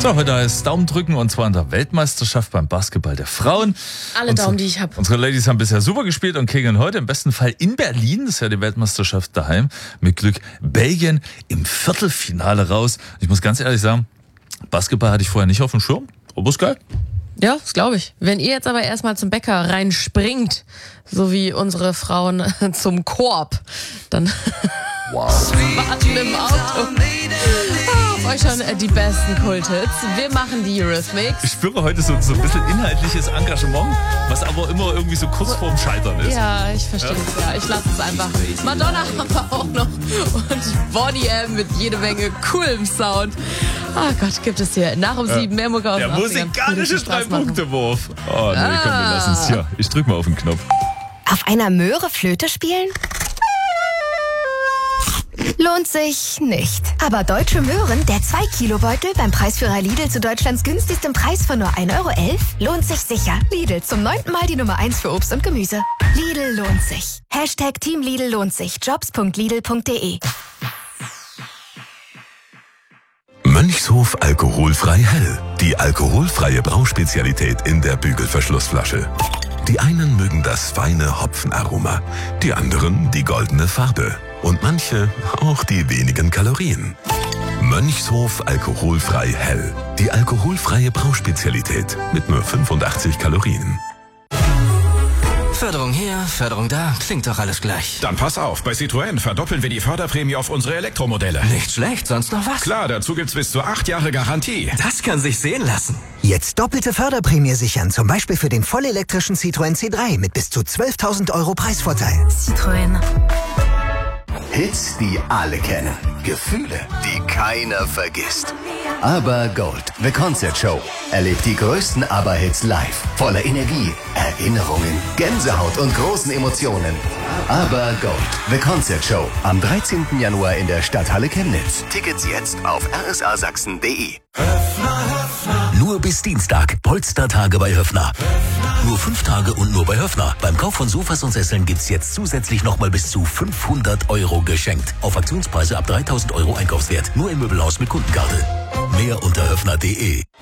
So, heute heißt Daumen drücken und zwar in der Weltmeisterschaft beim Basketball der Frauen. Alle Daumen, die ich habe. Unsere Ladies haben bisher super gespielt und kegeln heute im besten Fall in Berlin, das ist ja die Weltmeisterschaft daheim, mit Glück Belgien im Viertelfinale raus. Ich muss ganz ehrlich sagen, Basketball hatte ich vorher nicht auf dem Schirm. Aber ist geil. Ja, das glaube ich. Wenn ihr jetzt aber erstmal zum Bäcker reinspringt, so wie unsere Frauen zum Korb, dann warten im Auto auf euch schon die besten Kulthits. Wir machen die Eurythmics. Ich spüre heute so ein bisschen inhaltliches Engagement, was aber immer irgendwie so kurz vorm Scheitern ist. Ja, ich verstehe es ja. Ich lasse es einfach. Madonna haben wir auch noch und Bonnie M mit jede Menge coolem Sound. Ah Gott, gibt es hier nach um 7 mehr Mucke auf Der musikalische 3-Punkte-Wurf. Oh nee, komm, wir lassen es hier. Ich drück mal auf den Knopf. Auf einer Möhre Flöte spielen? Lohnt sich nicht. Aber Deutsche Möhren, der 2-Kilo-Beutel beim Preisführer Lidl zu Deutschlands günstigstem Preis von nur 1,11 € lohnt sich sicher. Lidl, zum 9. Mal die Nummer 1 für Obst und Gemüse. Lidl lohnt sich. Hashtag Team Lidl lohnt sich. Jobs.lidl.de. Mönchshof alkoholfrei hell. Die alkoholfreie Brauspezialität in der Bügelverschlussflasche. Die einen mögen das feine Hopfenaroma, die anderen die goldene Farbe und manche auch die wenigen Kalorien. Mönchshof alkoholfrei hell. Die alkoholfreie Brauspezialität mit nur 85 Kalorien. Förderung hier, Förderung da, klingt doch alles gleich. Dann pass auf, bei Citroën verdoppeln wir die Förderprämie auf unsere Elektromodelle. Nicht schlecht, sonst noch was? Klar, dazu gibt's bis zu 8 Jahre Garantie. Das kann sich sehen lassen. Jetzt doppelte Förderprämie sichern, zum Beispiel für den vollelektrischen Citroën C3 mit bis zu 12.000 € Preisvorteil. Citroën. Hits, die alle kennen. Gefühle, die keiner vergisst. Aber Gold, The Concert Show. Erlebt die größten ABBA-Hits live. Voller Energie, Erinnerungen, Gänsehaut und großen Emotionen. Aber Gold, The Concert Show. Am 13. Januar in der Stadthalle Chemnitz. Tickets jetzt auf rsasachsen.de. Nur bis Dienstag. Polstertage bei Höffner. Nur 5 Tage und nur bei Höffner. Beim Kauf von Sofas und Sesseln gibt's jetzt zusätzlich nochmal bis zu 500 € geschenkt. Auf Aktionspreise ab 3.000 € Einkaufswert. Nur im Möbelhaus mit Kundenkarte. Mehr unter höffner.de.